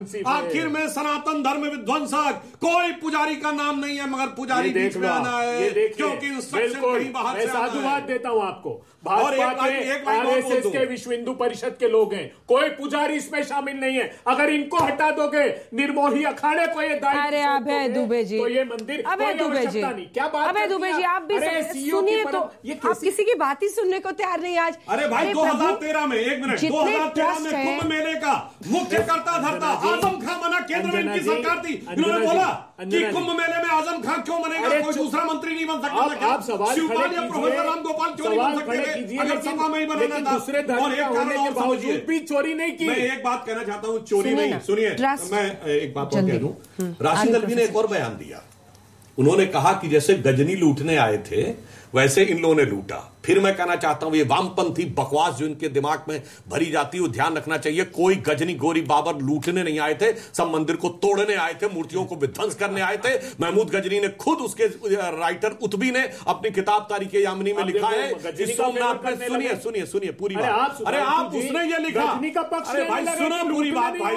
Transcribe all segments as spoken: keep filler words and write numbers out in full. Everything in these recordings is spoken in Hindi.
आखिर में सनातन धर्म विध्वंसक कोई पुजारी का नाम नहीं है, मगर पुजारी बीच में आना है, क्योंकि इंस्ट्रक्शन कहीं बाहर से साधुवाद देता हूं आपको। भाजपा के आरएसएस के विश्व हिंदू परिषद के लोग हैं, कोई पुजारी इसमें शामिल नहीं है। अगर इनको हटा दोगे, निर्मोही अखाड़े को ये दायित्व, अरे अभय दुबे जी, तो ये मंदिर अभय दुबे जी, क्या बात, अभय दुबे जी, आप भी सुनिए तो, आप किसी की बात ही सुनने को तैयार नहीं आज। अरे भाई दो हजार तेरह में एक मिनट दो हजार तेरह में कुंभ मेले का मुख्य करता धरता आजम खां बना, केंद्र में इनकी सरकार थी, इन्होंने बोला कि कुंभ मेले में आजम खां क्यों बनेगा, कोई दूसरा मंत्री नहीं बन सकता। शिवपाल या प्रोफेसर राम गोपाल क्यों नहीं बन सकते अगर सपा में ही बनाना था? और एक कारण और समझिए, भी चोरी नहीं की। मैं एक बात कहना चाहता हूँ, चोरी नहीं, सुनिए मैं एक बात और कह दूं। राशिद अल्वी ने एक और बयान दिया, उन्होंने कहा कि जैसे गजनी लूटने आए थे वैसे इन लोगों ने लूटा। फिर मैं कहना चाहता हूं, ये वामपंथी बकवास जो इनके दिमाग में भरी जाती है वो ध्यान रखना चाहिए। कोई गजनी गोरी बाबर लूटने नहीं आए थे, सब मंदिर को तोड़ने आए थे, मूर्तियों को विध्वंस करने आए थे। महमूद गजनी ने खुद, उसके राइटर उतबी ने अपनी किताब तारीख यामिनी में लिखा है कि सोमनाथ में, सुनिए सुनिए सुनिए पूरी बात, अरे आप उसने ये लिखा, अरे भाई सुनो पूरी बात भाई,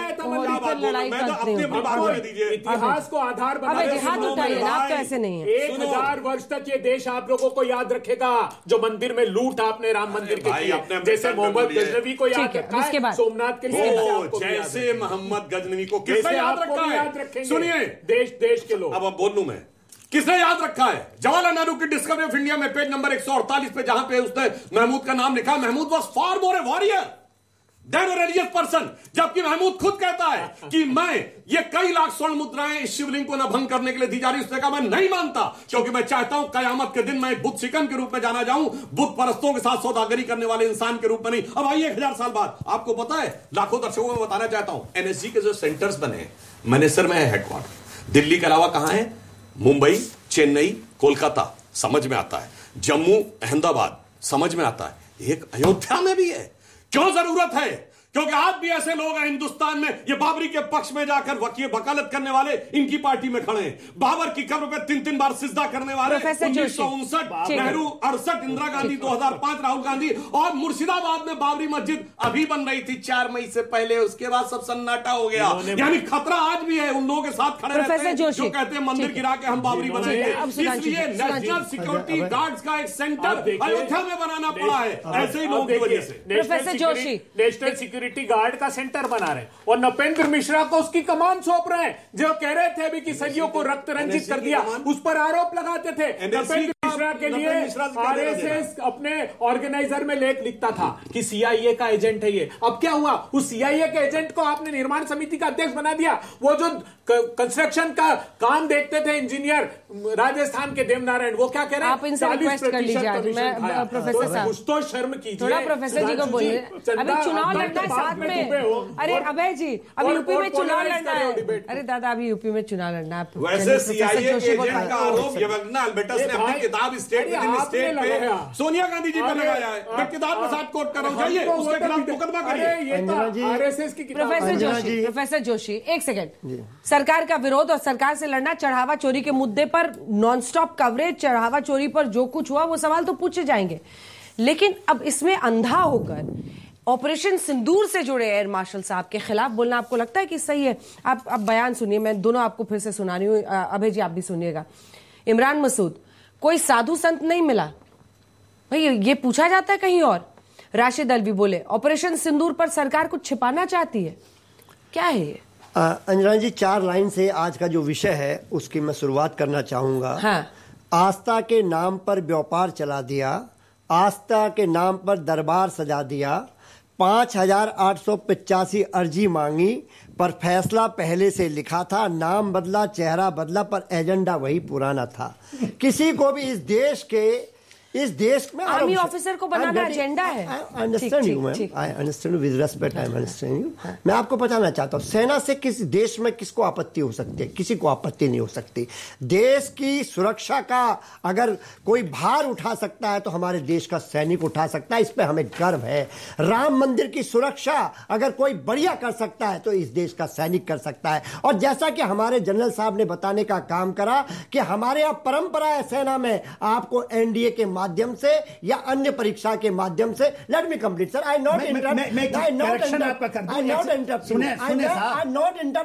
अपनी बात होने दीजिए, इतिहास को आधार बना, ऐसे नहीं है। एक हजार वर्ष तक ये देश आप लोगों को याद रखेगा जो मंदिर में लूट आपने राम मंदिर के किया, जैसे मोहम्मद गजनवी को याद रखा है, सोमनाथ के लिए जैसे मोहम्मद गजनवी को किसने याद रखा है? सुनिए, देश देश के लोग, अब अब बोलूं मैं, किसने याद रखा है? जवाहरलाल नेहरू की डिस्कवरी ऑफ इंडिया में पेज नंबर एक सौ अड़तालीस पे जहां पे उसने महमूद का नाम लिखा, Mahmood was far more A warrior then a religious person, जबकि महमूद खुद कहता है कि मैं ये कई लाख स्वर्ण मुद्राएं इस शिवलिंग को न भंग करने के लिए दी जा रही, उसने कहा मैं नहीं मानता, क्योंकि मैं चाहता हूं कयामत के दिन मैं एक बुद्ध शिकन के रूप में जाना जाऊं, बुद्ध परस्तों के साथ सौदागरी करने वाले इंसान के रूप में नहीं। अब आइए एक हजार साल बाद, आपको पता है, लाखों दर्शकों को बताना चाहता हूं, एनएसजी के जो सेंटर्स बने, मनेसर में है हेडक्वार्टर, दिल्ली के अलावा कहां है? मुंबई, चेन्नई, कोलकाता, समझ में आता है, जम्मू, अहमदाबाद, समझ में आता है, एक अयोध्या में भी है। क्यों जरूरत है? क्योंकि आज भी ऐसे लोग हैं हिंदुस्तान में, ये बाबरी के पक्ष में जाकर वकील वकालत करने वाले इनकी पार्टी में खड़े हैं, बाबर की कब्र पे तीन तीन बार सिजदा करने वाले, उन्नीस सौ उनसठ नेहरू, अड़सठ इंदिरा गांधी, दो हजार पांच राहुल गांधी, और मुर्शिदाबाद में बाबरी मस्जिद अभी बन रही थी चार मई से पहले, उसके बाद सब सन्नाटा हो गया। यानी खतरा आज भी है उन लोगों के साथ खड़े रहते हैं जो कहते हैं मंदिर गिरा के हम बाबरी बनाएंगे। इसलिए नेशनल सिक्योरिटी गार्ड्स का एक सेंटर अयोध्या में बनाना पड़ा है, ऐसे ही लोगों की वजह से। Professor Joshi national security guard का सेंटर बना रहे और नपेंद्र मिश्रा को उसकी कमान सौंप रहे हैं, जो कह रहे थे अभी कि सदियों को रक्त रंजित कर दिया, उस पर आरोप लगाते थे। नपेंद्र मिश्रा के लिए आरएसएस अपने ऑर्गेनाइजर में लेख लिखता था कि सीआईए का एजेंट है ये। अब क्या हुआ? उस सीआईए के एजेंट को आपने निर्माण समिति का अध्यक्ष बना दिया। वो जो कंस्ट्रक्शन का काम देखते थे इंजीनियर राजस्थान के देवनारायण, वो क्या कह रहे हैं? आप इनसे रिक्वेस्ट कर लीजिए, मैं प्रोफेसर साहब कुछ तो शर्म कीजिए, थोड़ा प्रोफेसर जी को बोलिए, अभी चुनाव लड़ना है साथ में। अरे अभय जी, अभी यूपी में चुनाव लड़ना है। अरे दादा, अभी यूपी में चुनाव लड़ना है। वैसे सीआईए के एजेंट का आरोप यवगना अल्बर्टस ने अपनी किताब स्टेट विद इन स्टेट पे सोनिया गांधी जी पे लगाया है। मैं किताब के साथ कोट कर रहा हूं, जाइए उसके खिलाफ मुकदमा करिए। ये तो आरएसएस की किताब। प्रोफेसर जोशी, प्रोफेसर जोशी एक सेकंड, सरकार का विरोध और सरकार से लड़ना, चढ़ावा चोरी के मुद्दे पर नॉनस्टॉप कवरेज, चढ़ावा चोरी पर जो कुछ हुआ वो सवाल तो पूछे जाएंगे, लेकिन अब इसमें अंधा होकर ऑपरेशन सिंदूर से जुड़े एयर मार्शल साहब के खिलाफ बोलना आपको लगता है कि सही है? आप अब बयान सुनिए, मैं दोनों आपको फिर से सुना रही हूँ, अभय जी आप भी सुनिएगा। इमरान मसूद, कोई साधु संत नहीं मिला भाई, ये पूछा जाता है कहीं और। राशिद अल्वी बोले, ऑपरेशन सिंदूर पर सरकार कुछ छिपाना चाहती है, क्या है ये? अंजना जी, चार लाइन से आज का जो विषय है उसकी मैं शुरुआत करना चाहूंगा। हाँ। आस्था के नाम पर व्यापार चला दिया, आस्था के नाम पर दरबार सजा दिया, पांच हजार आठ सौ पचासी अर्जी मांगी पर फैसला पहले से लिखा था, नाम बदला, चेहरा बदला, पर एजेंडा वही पुराना था। किसी को भी इस देश के इस देश में आर्मी ऑफिसर को बनाना एजेंडा है। I understand you ma'am, I understand with respect, I understand you. मैं आपको बताना चाहता हूँ, सेना से किस देश में किसको आपत्ति हो सकती है? किसी को आपत्ति नहीं हो सकती। देश की सुरक्षा का अगर कोई भार उठा सकता है तो हमारे देश का सैनिक उठा सकता है, इस पर हमें गर्व है। राम मंदिर की सुरक्षा अगर कोई बढ़िया कर सकता है तो इस देश का सैनिक कर सकता है। और जैसा कि हमारे जनरल साहब ने बताने का काम करा कि हमारे यहाँ परंपरा है सेना में, आपको एनडीए के माध्यम से या अन्य परीक्षा के माध्यम से। Let me complete sir, I not interrupt, I not interrupt, I not interrupt,